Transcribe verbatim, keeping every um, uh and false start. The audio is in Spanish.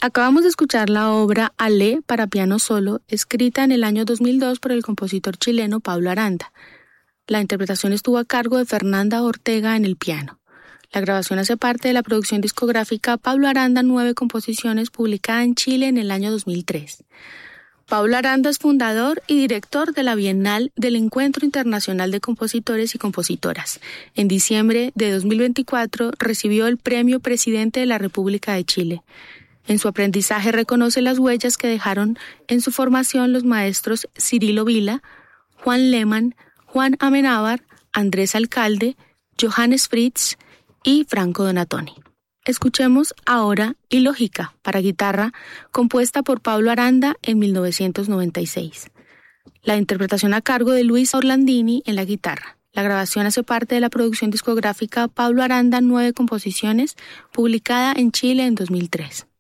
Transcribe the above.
Acabamos de escuchar la obra Alé para piano solo, escrita en el año dos mil dos por el compositor chileno Pablo Aranda. La interpretación estuvo a cargo de Fernanda Ortega en el piano. La grabación hace parte de la producción discográfica Pablo Aranda Nueve Composiciones, publicada en Chile en el año dos mil tres. Pablo Aranda es fundador y director de la Bienal del Encuentro Internacional de Compositores y Compositoras. En diciembre de dos mil veinticuatro recibió el Premio Presidente de la República de Chile. En su aprendizaje reconoce las huellas que dejaron en su formación los maestros Cirilo Vila, Juan Lehmann, Juan Amenábar, Andrés Alcalde, Johannes Fritz y Franco Donatoni. Escuchemos ahora Ilógica para guitarra, compuesta por Pablo Aranda en mil novecientos noventa y seis. La interpretación a cargo de Luis Orlandini en la guitarra. La grabación hace parte de la producción discográfica Pablo Aranda Nueve Composiciones, publicada en Chile en dos mil tres.